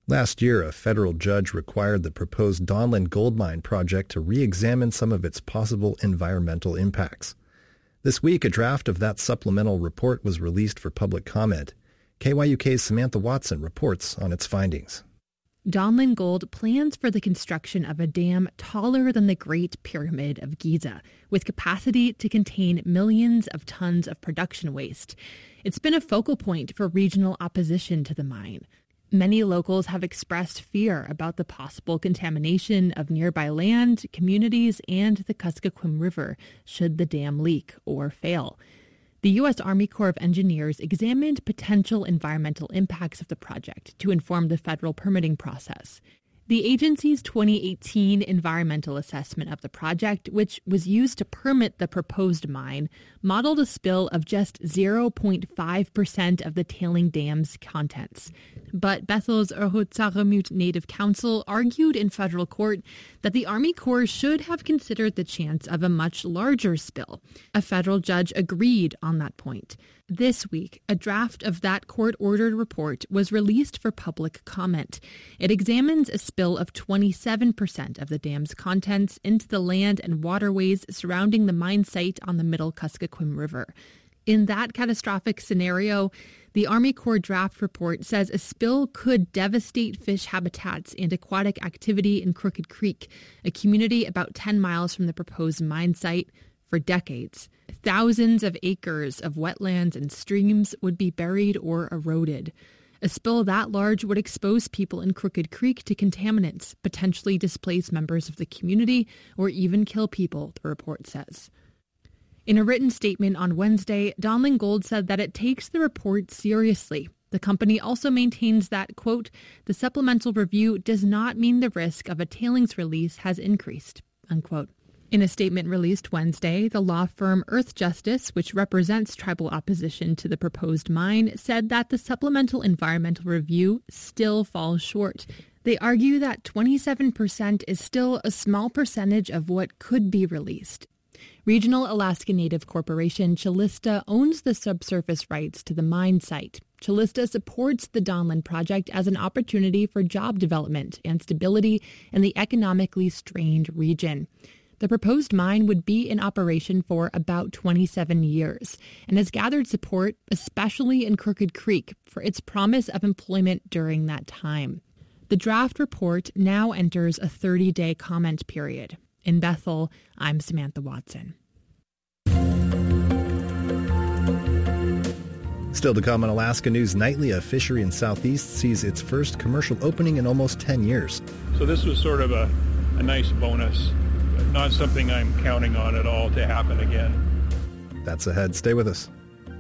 Last year, a federal judge required the proposed Donlin Gold Mine project to re-examine some of its possible environmental impacts. This week, a draft of that supplemental report was released for public comment. KYUK's Samantha Watson reports on its findings. Donlin Gold plans for the construction of a dam taller than the Great Pyramid of Giza, with capacity to contain millions of tons of production waste. It's been a focal point for regional opposition to the mine. Many locals have expressed fear about the possible contamination of nearby land, communities, and the Kuskokwim River should the dam leak or fail. The U.S. Army Corps of Engineers examined potential environmental impacts of the project to inform the federal permitting process. The agency's 2018 environmental assessment of the project, which was used to permit the proposed mine, modeled a spill of just 0.5% of the tailing dam's contents. But Bethel's Urhutsaramut Native Council argued in federal court that the Army Corps should have considered the chance of a much larger spill. A federal judge agreed on that point. This week, a draft of that court-ordered report was released for public comment. It examines a spill of 27% of the dam's contents into the land and waterways surrounding the mine site on the Middle Kuskokwim River. In that catastrophic scenario, the Army Corps draft report says a spill could devastate fish habitats and aquatic activity in Crooked Creek, a community about 10 miles from the proposed mine site, for decades. Thousands of acres of wetlands and streams would be buried or eroded. A spill that large would expose people in Crooked Creek to contaminants, potentially displace members of the community, or even kill people, the report says. In a written statement on Wednesday, Donlin Gold said that it takes the report seriously. The company also maintains that, quote, the supplemental review does not mean the risk of a tailings release has increased, unquote. In a statement released Wednesday, the law firm Earth Justice, which represents tribal opposition to the proposed mine, said that the supplemental environmental review still falls short. They argue that 27% is still a small percentage of what could be released. Regional Alaska Native Corporation Chilista owns the subsurface rights to the mine site. Chilista supports the Donlin project as an opportunity for job development and stability in the economically strained region. The proposed mine would be in operation for about 27 years and has gathered support, especially in Crooked Creek, for its promise of employment during that time. The draft report now enters a 30-day comment period. In Bethel, I'm Samantha Watson. Still to come on Alaska News Nightly, a fishery in Southeast sees its first commercial opening in almost 10 years. So this was sort of a nice bonus. Not something I'm counting on at all to happen again. That's ahead. Stay with us.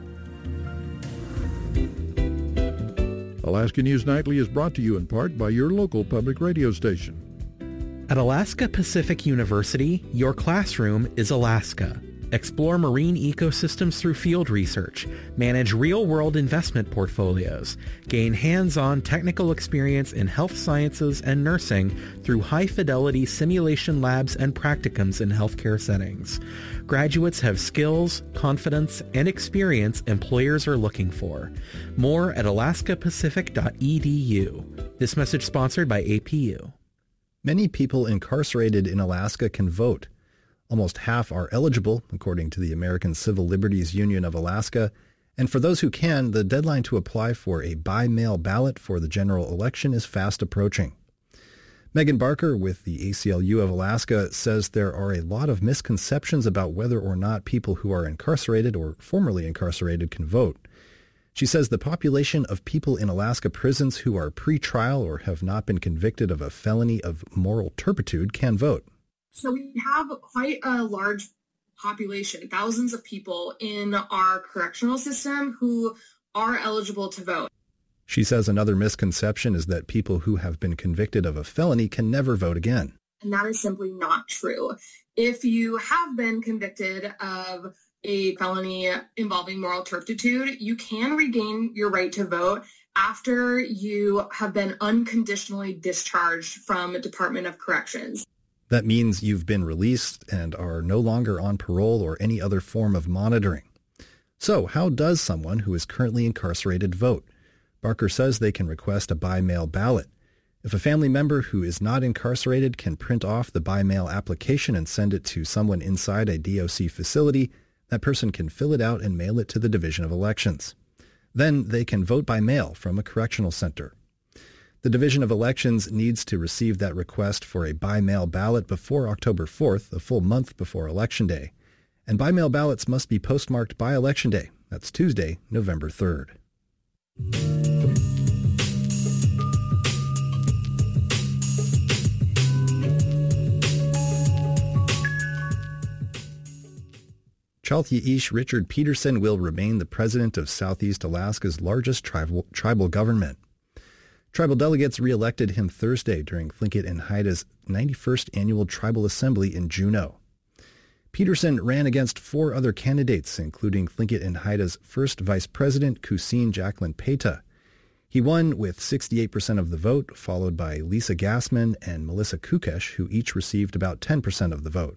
Alaska News Nightly is brought to you in part by your local public radio station. At Alaska Pacific University, your classroom is Alaska. Explore marine ecosystems through field research, manage real-world investment portfolios, gain hands-on technical experience in health sciences and nursing through high-fidelity simulation labs and practicums in healthcare settings. Graduates have skills, confidence, and experience employers are looking for. More at alaskapacific.edu. This message sponsored by APU. Many people incarcerated in Alaska can vote. Almost half are eligible, according to the American Civil Liberties Union of Alaska. And for those who can, the deadline to apply for a by-mail ballot for the general election is fast approaching. Megan Barker with the ACLU of Alaska says there are a lot of misconceptions about whether or not people who are incarcerated or formerly incarcerated can vote. She says the population of people in Alaska prisons who are pre-trial or have not been convicted of a felony of moral turpitude can vote. So we have quite a large population, thousands of people in our correctional system who are eligible to vote. She says another misconception is that people who have been convicted of a felony can never vote again. And that is simply not true. If you have been convicted of a felony involving moral turpitude, you can regain your right to vote after you have been unconditionally discharged from Department of Corrections. That means you've been released and are no longer on parole or any other form of monitoring. So how does someone who is currently incarcerated vote? Barker says they can request a by-mail ballot. If a family member who is not incarcerated can print off the by-mail application and send it to someone inside a DOC facility, that person can fill it out and mail it to the Division of Elections. Then they can vote by mail from a correctional center. The Division of Elections needs to receive that request for a by-mail ballot before October 4th, a full month before Election Day. And by-mail ballots must be postmarked by Election Day. That's Tuesday, November 3rd. Chaltha-Ish Richard Peterson will remain the president of Southeast Alaska's largest tribal government. Tribal delegates re-elected him Thursday during Tlingit and Haida's 91st Annual Tribal Assembly in Juneau. Peterson ran against 4 other candidates, including Tlingit and Haida's first vice president, Kuseen Jacqueline Peta. He won with 68% of the vote, followed by Lisa Gassman and Melissa Kukesh, who each received about 10% of the vote.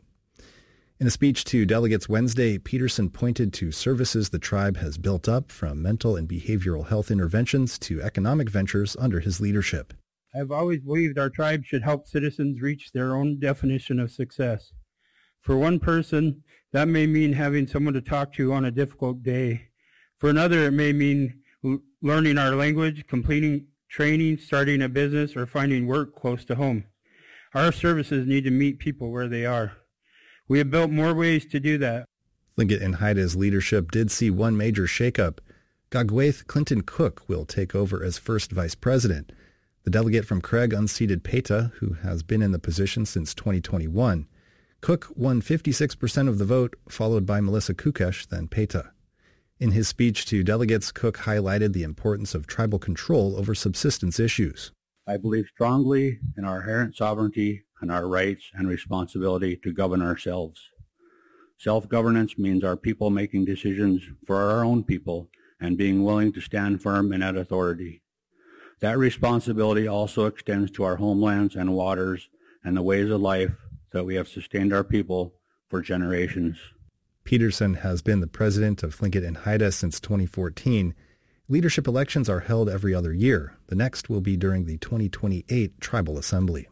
In a speech to delegates Wednesday, Peterson pointed to services the tribe has built up, from mental and behavioral health interventions to economic ventures under his leadership. I've always believed our tribe should help citizens reach their own definition of success. For one person, that may mean having someone to talk to on a difficult day. For another, it may mean learning our language, completing training, starting a business, or finding work close to home. Our services need to meet people where they are. We have built more ways to do that. Tlingit and Haida's leadership did see one major shakeup. Gagwaith Clinton Cook will take over as first vice president. The delegate from Craig unseated Peta, who has been in the position since 2021. Cook won 56% of the vote, followed by Melissa Kukesh, then Peta. In his speech to delegates, Cook highlighted the importance of tribal control over subsistence issues. I believe strongly in our inherent sovereignty and our rights and responsibility to govern ourselves. Self-governance means our people making decisions for our own people and being willing to stand firm in that authority. That responsibility also extends to our homelands and waters and the ways of life that we have sustained our people for generations. Peterson has been the president of Tlingit and Haida since 2014. Leadership elections are held every other year. The next will be during the 2028 Tribal Assembly.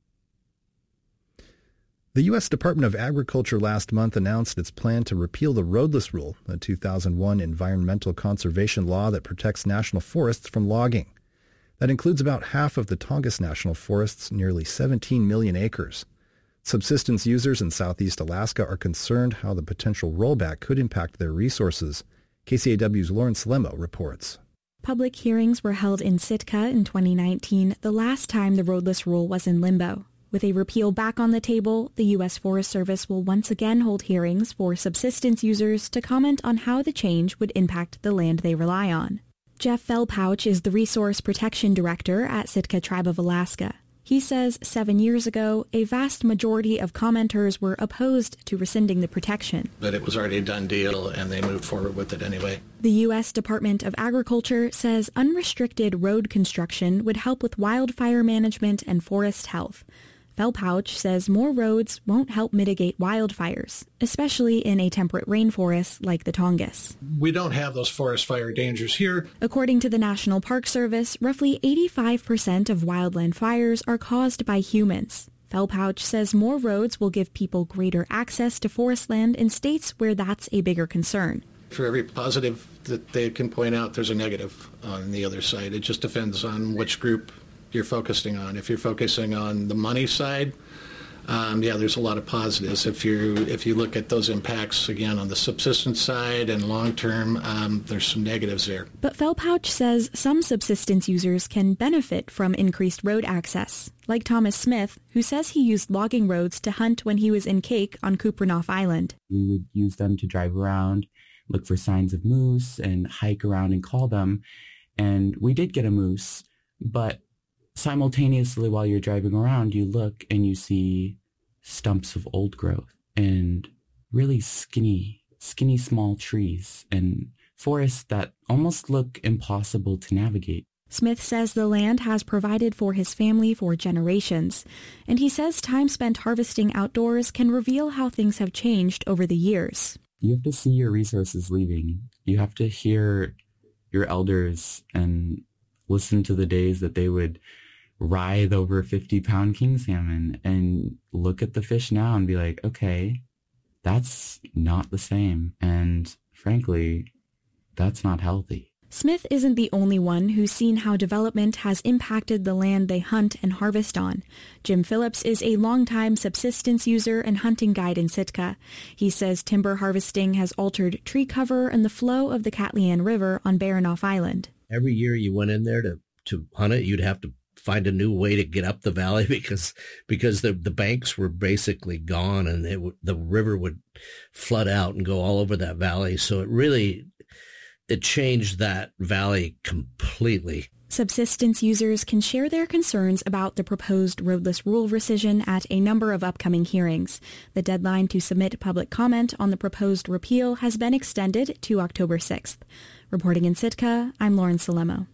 The U.S. Department of Agriculture last month announced its plan to repeal the roadless rule, a 2001 environmental conservation law that protects national forests from logging. That includes about half of the Tongass National Forest's nearly 17 million acres. Subsistence users in Southeast Alaska are concerned how the potential rollback could impact their resources. KCAW's Lawrence Lemo reports. Public hearings were held in Sitka in 2019, the last time the roadless rule was in limbo. With a repeal back on the table, the U.S. Forest Service will once again hold hearings for subsistence users to comment on how the change would impact the land they rely on. Jeff Fellpouch is the Resource Protection Director at Sitka Tribe of Alaska. He says 7 years ago, a vast majority of commenters were opposed to rescinding the protection. But it was already a done deal, and they moved forward with it anyway. The U.S. Department of Agriculture says unrestricted road construction would help with wildfire management and forest health. Fellpouch says more roads won't help mitigate wildfires, especially in a temperate rainforest like the Tongass. We don't have those forest fire dangers here. According to the National Park Service, roughly 85% of wildland fires are caused by humans. Fellpouch says more roads will give people greater access to forest land in states where that's a bigger concern. For every positive that they can point out, there's a negative on the other side. It just depends on which group you're focusing on. If you're focusing on the money side, there's a lot of positives. If you look at those impacts again on the subsistence side and long term, there's some negatives there. But Fellpouch says some subsistence users can benefit from increased road access, like Thomas Smith, who says he used logging roads to hunt when he was in Cake on Kupreanof Island. We would use them to drive around, look for signs of moose, and hike around and call them. And we did get a moose, but simultaneously, while you're driving around, you look and you see stumps of old growth and really skinny small trees and forests that almost look impossible to navigate. Smith says the land has provided for his family for generations, and he says time spent harvesting outdoors can reveal how things have changed over the years. You have to see your resources leaving. You have to hear your elders and listen to the days that they would writhe over a 50-pound king salmon and look at the fish now and be like, okay, that's not the same. And frankly, that's not healthy. Smith isn't the only one who's seen how development has impacted the land they hunt and harvest on. Jim Phillips is a longtime subsistence user and hunting guide in Sitka. He says timber harvesting has altered tree cover and the flow of the Katlian River on Baranof Island. Every year you went in there to hunt it, you'd have to find a new way to get up the valley because the banks were basically gone, and the river would flood out and go all over that valley. So it changed that valley completely. Subsistence users can share their concerns about the proposed roadless rule rescission at a number of upcoming hearings. The deadline to submit public comment on the proposed repeal has been extended to October 6th. Reporting in Sitka, I'm Lauren Salemo.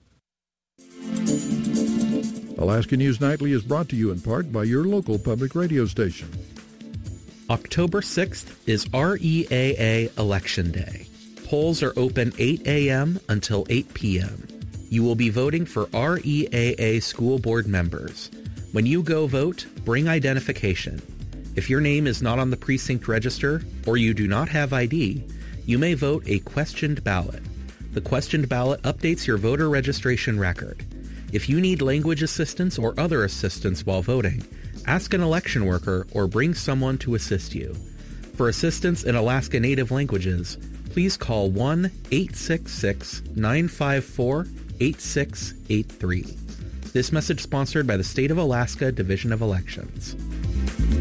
Alaska News Nightly is brought to you in part by your local public radio station. October 6th is REAA Election Day. Polls are open 8 a.m. until 8 p.m. You will be voting for REAA school board members. When you go vote, bring identification. If your name is not on the precinct register or you do not have ID, you may vote a questioned ballot. The questioned ballot updates your voter registration record. If you need language assistance or other assistance while voting, ask an election worker or bring someone to assist you. For assistance in Alaska Native languages, please call 1-866-954-8683. This message sponsored by the State of Alaska Division of Elections.